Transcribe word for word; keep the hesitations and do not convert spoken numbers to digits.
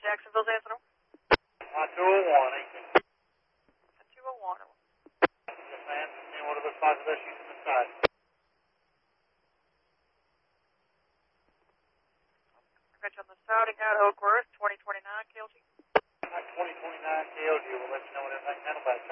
Jacksonville's answer. My two oh one, eighteen. two oh one. Yes, ma'am. And what are the spots of us using the side? Catch on the starting out Oak Worth, twenty twenty-nine, K L G. twenty twenty-nine K L G. We'll let you know when everything's handled back.